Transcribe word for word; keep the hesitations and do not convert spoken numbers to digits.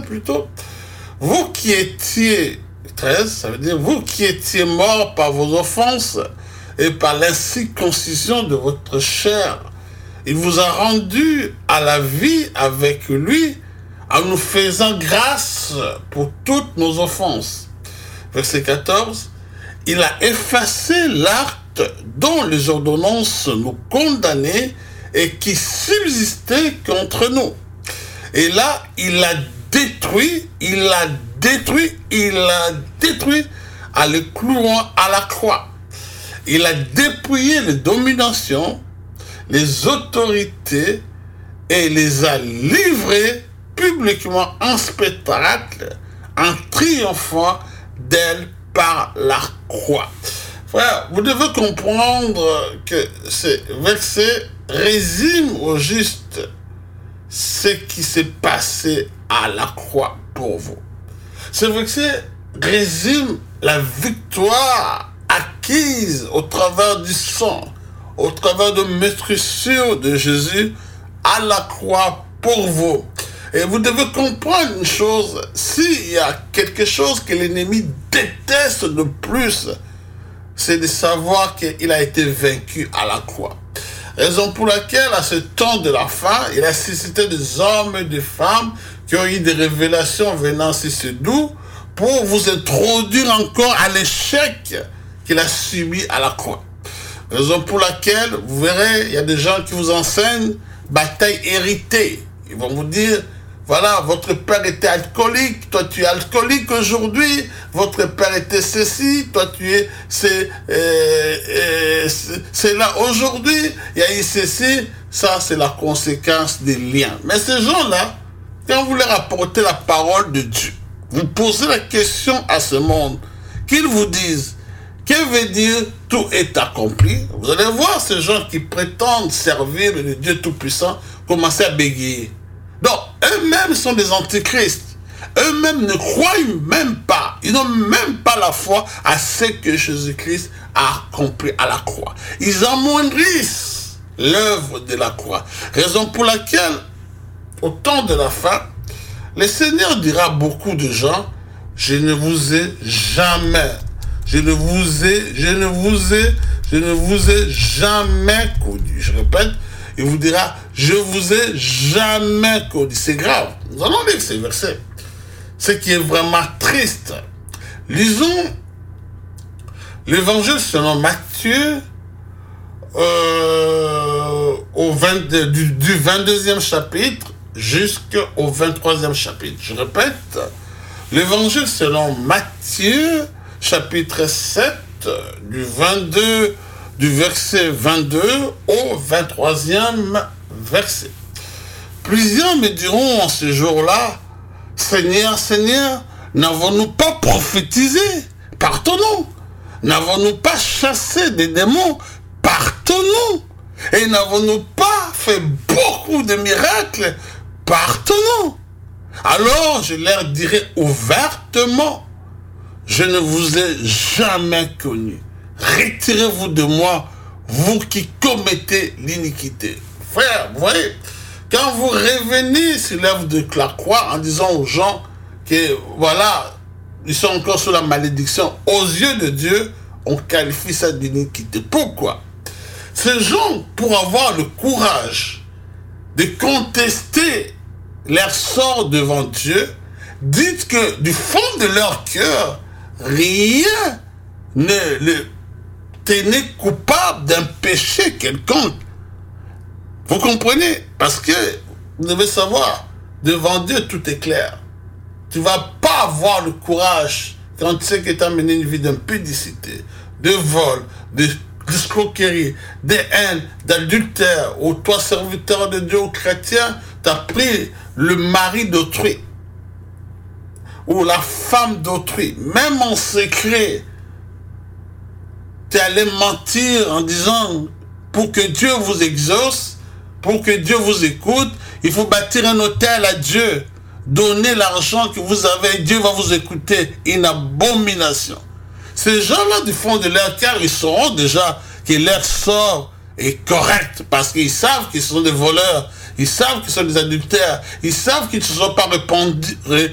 plutôt. Vous qui étiez, treize, ça veut dire, vous qui étiez morts par vos offenses et par l'incirconcision de votre chair, il vous a rendu à la vie avec lui en nous faisant grâce pour toutes nos offenses. Verset quatorze, il a effacé l'acte dont les ordonnances nous condamnaient et qui subsistait contre nous. Et là, il a détruit, il a détruit, il a détruit en le clouant à la croix. Il a dépouillé les dominations, les autorités et les a livrées publiquement en spectacle, en triomphant d'elle par la croix. Frère, vous devez comprendre que ce verset résume au juste ce qui s'est passé à la croix pour vous. Ce verset résume la victoire acquise au travers du sang, au travers de meurtrissure de Jésus à la croix pour vous. Et vous devez comprendre une chose, s'il y a quelque chose que l'ennemi déteste de plus, c'est de savoir qu'il a été vaincu à la croix. Raison pour laquelle, à ce temps de la fin, il a suscité des hommes et des femmes qui ont eu des révélations venant sur ce doux pour vous introduire encore à l'échec qu'il a subi à la croix. Raison pour laquelle, vous verrez, il y a des gens qui vous enseignent bataille héritée. Ils vont vous dire, voilà, votre père était alcoolique, toi tu es alcoolique aujourd'hui, votre père était ceci, toi tu es, c'est, euh, euh, c'est là aujourd'hui, il y a eu ceci, ça c'est la conséquence des liens. Mais ces gens-là, quand vous leur apportez la parole de Dieu, vous posez la question à ce monde, qu'ils vous disent, que veut dire tout est accompli? Vous allez voir ces gens qui prétendent servir le Dieu Tout-Puissant commencer à bégayer. Donc, eux-mêmes sont des antichrists. Eux-mêmes ne croient même pas. Ils n'ont même pas la foi à ce que Jésus-Christ a accompli à la croix. Ils amoindrissent l'œuvre de la croix. Raison pour laquelle, au temps de la fin, le Seigneur dira à beaucoup de gens, je ne vous ai jamais, je ne vous ai, je ne vous ai, je ne vous ai jamais connu. Je répète, il vous dira, je vous ai jamais connu. C'est grave. Nous allons lire ces versets. Ce qui est vraiment triste. Lisons l'évangile selon Matthieu euh, au vingt, du, du vingt-deuxième chapitre jusqu'au vingt-troisième chapitre. Je répète, l'évangile selon Matthieu, chapitre sept, du vingt-deux, du verset vingt-deux au vingt-troisième verset. Plusieurs me diront en ce jour-là, Seigneur, Seigneur, n'avons-nous pas prophétisé par ton nom? N'avons-nous pas chassé des démons par ton nom? Et n'avons-nous pas fait beaucoup de miracles par ton nom? Alors je leur dirai ouvertement, je ne vous ai jamais connu. Retirez-vous de moi, vous qui commettez l'iniquité. Frère, vous voyez, quand vous revenez sur l'œuvre de la croix en disant aux gens que, voilà, ils sont encore sous la malédiction, aux yeux de Dieu, on qualifie ça d'iniquité. Pourquoi? Ces gens, pour avoir le courage de contester leur sort devant Dieu, disent que du fond de leur cœur, rien ne le tenait coupable d'un péché quelconque. Vous comprenez? Parce que vous devez savoir, devant Dieu, tout est clair. Tu ne vas pas avoir le courage quand tu sais que tu as mené une vie d'impudicité, de vol, de d'escroquerie, de haine, d'adultère, ou toi, serviteur de Dieu ou chrétien, tu as pris le mari d'autrui, ou la femme d'autrui, même en secret, tu es allé mentir en disant, pour que Dieu vous exauce, pour que Dieu vous écoute, il faut bâtir un autel à Dieu. Donnez l'argent que vous avez, Dieu va vous écouter. Une abomination. Ces gens-là, du fond de leur cœur, ils sauront déjà que leur sort est correct parce qu'ils savent qu'ils sont des voleurs, ils savent qu'ils sont des adultères, ils savent qu'ils ne se sont pas répandus,